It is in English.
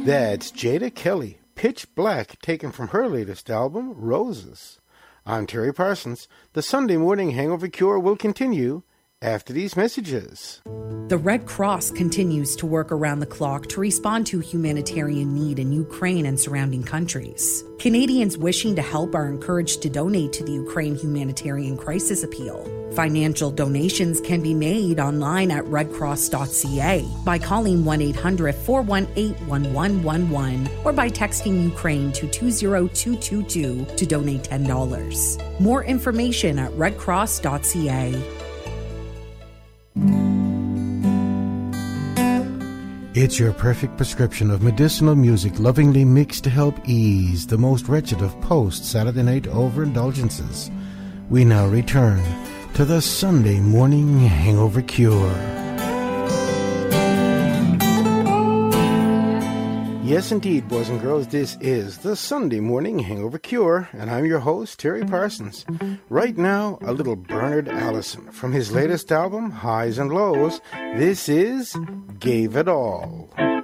That's Jada Kelly, Pitch Black, taken from her latest album, Roses. I'm Terry Parsons. The Sunday Morning Hangover Cure will continue after these messages. The Red Cross continues to work around the clock to respond to humanitarian need in Ukraine and surrounding countries. Canadians wishing to help are encouraged to donate to the Ukraine Humanitarian Crisis Appeal. Financial donations can be made online at redcross.ca by calling 1-800-418-1111 or by texting Ukraine to 20222 to donate $10. More information at redcross.ca. It's your perfect prescription of medicinal music lovingly mixed to help ease the most wretched of post-Saturday night overindulgences. We now return to the Sunday Morning Hangover Cure. Yes, indeed, boys and girls, this is the Sunday Morning Hangover Cure, and I'm your host, Terry Parsons. Right now, a little Bernard Allison from his latest album, Highs and Lows. This is Gave It All.